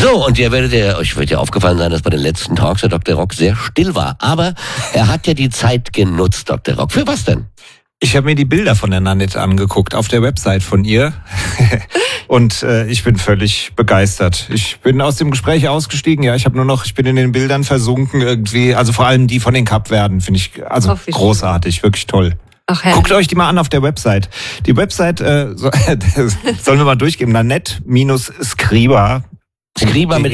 So, und euch wird ja aufgefallen sein, dass bei den letzten Talks der Dr. Rock sehr still war. Aber er hat ja die Zeit genutzt, Dr. Rock. Für was denn? Ich habe mir die Bilder von der Nanette angeguckt auf der Website von ihr und ich bin völlig begeistert. Ich bin aus dem Gespräch ausgestiegen, ich bin in den Bildern versunken irgendwie, also vor allem die von den Kapverden finde ich großartig, wirklich toll. Ach, guckt euch die mal an auf der Website. Die Website sollen wir mal durchgeben, Nanette-Scriba. Scriba mit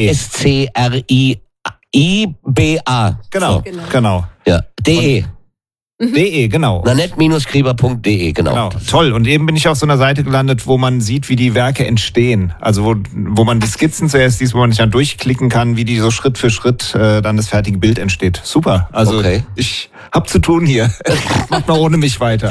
S-C-R-I-I-B-A. Genau. Ja, de. De, genau. Nanette-Scriba.de, genau. Toll. Und eben bin ich auf so einer Seite gelandet, wo man sieht, wie die Werke entstehen. Also wo man die Skizzen zuerst liest, wo man sich dann durchklicken kann, wie die so Schritt für Schritt dann das fertige Bild entsteht. Super. Also ich hab zu tun hier. Macht mal ohne mich weiter.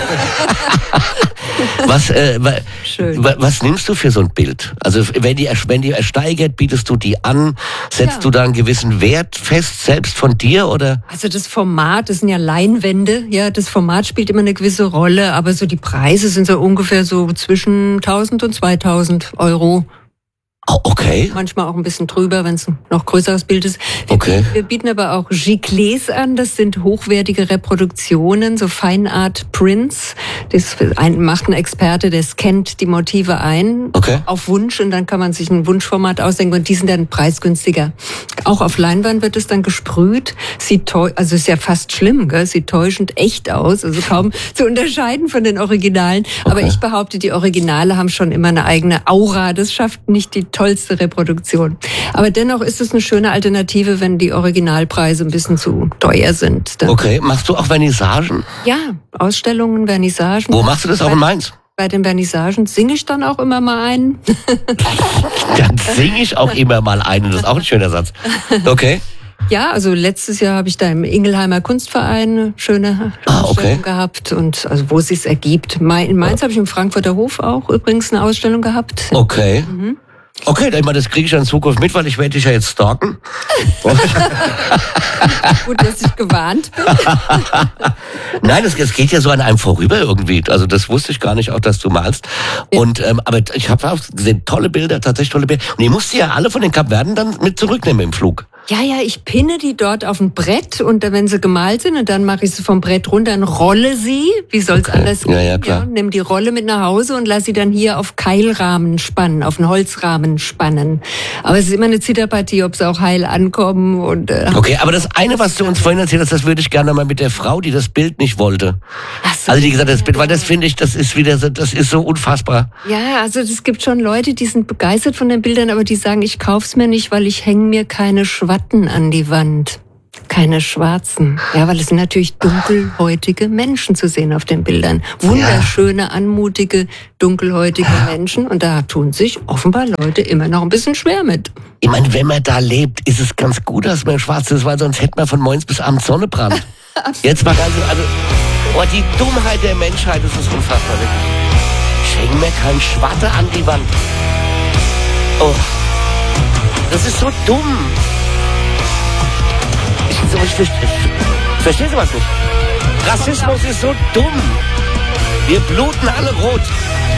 Was nimmst du für so ein Bild? Also wenn die ersteigert, bietest du die an? Setzt du da einen gewissen Wert fest, selbst von dir? Oder? Also das Format, das sind ja Leinwände, das Format spielt immer eine gewisse Rolle, aber so die Preise sind so ungefähr so zwischen 1.000 und 2.000 Euro. Oh, okay. Manchmal auch ein bisschen drüber, wenn es ein noch größeres Bild ist. Wir bieten aber auch Giclées an. Das sind hochwertige Reproduktionen, so Feinart Prints. Das macht ein Experte, der scannt die Motive ein auf Wunsch und dann kann man sich ein Wunschformat ausdenken und die sind dann preisgünstiger. Auch auf Leinwand wird es dann gesprüht. Also ist ja fast schlimm, gell? Sieht täuschend echt aus, also kaum zu unterscheiden von den Originalen. Aber ich behaupte, die Originale haben schon immer eine eigene Aura. Das schafft nicht die tollste Reproduktion. Aber dennoch ist es eine schöne Alternative, wenn die Originalpreise ein bisschen zu teuer sind. Machst du auch Vernissagen? Ja, Ausstellungen, Vernissagen. Wo machst du das auch in Mainz? Bei den Vernissagen singe ich dann auch immer mal einen. Dann singe ich auch immer mal einen, das ist auch ein schöner Satz. Okay. Ja, also letztes Jahr habe ich da im Ingelheimer Kunstverein eine schöne Ausstellung gehabt und also wo es sich ergibt. In Mainz habe ich im Frankfurter Hof auch übrigens eine Ausstellung gehabt. Okay. Okay, das kriege ich ja in Zukunft mit, weil ich werde dich ja jetzt stalken. Gut, dass ich gewarnt bin. Nein, es geht ja so an einem vorüber irgendwie. Also das wusste ich gar nicht, auch dass du malst. Und aber ich habe auch gesehen, tatsächlich tolle Bilder. Und ihr musst die ja alle von den Kapverden dann mit zurücknehmen im Flug. Ja, ich pinne die dort auf ein Brett und wenn sie gemalt sind und dann mache ich sie vom Brett runter und rolle sie. Wie soll's anders gehen? Ja, klar. Nimm die Rolle mit nach Hause und lass sie dann hier auf Keilrahmen spannen, auf einen Holzrahmen spannen. Aber es ist immer eine Zitterpartie, ob sie auch heil ankommen und. Okay, aber das eine, was du uns vorhin erzählt hast, das würde ich gerne mal mit der Frau, die das Bild nicht wollte. Ach so, also die gesagt hat, das Bild, weil das finde ich, das ist so unfassbar. Ja, also es gibt schon Leute, die sind begeistert von den Bildern, aber die sagen, ich kauf's mir nicht, weil ich hänge mir keine Schwatten an die Wand. Keine schwarzen. Ja, weil es sind natürlich dunkelhäutige Menschen zu sehen auf den Bildern. Wunderschöne, anmutige, dunkelhäutige Menschen. Und da tun sich offenbar Leute immer noch ein bisschen schwer mit. Ich meine, wenn man da lebt, ist es ganz gut, dass man schwarz ist, weil sonst hätte man von morgens bis abends Sonnenbrand. Jetzt mal die Dummheit der Menschheit, das ist unfassbar, wirklich. Ich hänge mir kein Schwatte an die Wand. Oh, das ist so dumm. Ich verstehe sowas nicht. Rassismus ist so dumm. Wir bluten alle rot.